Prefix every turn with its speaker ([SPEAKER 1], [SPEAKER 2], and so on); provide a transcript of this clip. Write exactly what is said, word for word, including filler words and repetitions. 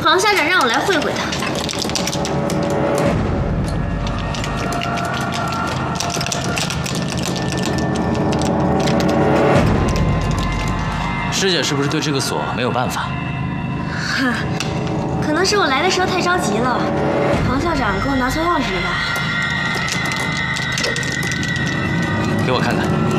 [SPEAKER 1] 庞校长让我来会会他。
[SPEAKER 2] 师姐是不是对这个锁没有办法？
[SPEAKER 1] 哈，可能是我来的时候太着急了，庞校长给我拿错钥匙了吧？
[SPEAKER 2] 给我看看。